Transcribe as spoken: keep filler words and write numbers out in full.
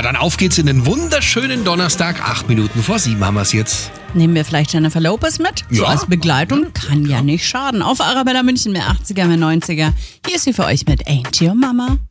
dann auf geht's in den wunderschönen Donnerstag. Acht Minuten vor sieben haben wir es jetzt. Nehmen wir vielleicht Jennifer Lopez mit? So Ja. als Begleitung. Kann ja nicht schaden. Auf Arabella München, mehr achtziger, mehr neunziger. Hier ist sie für euch mit Ain't Your Mama.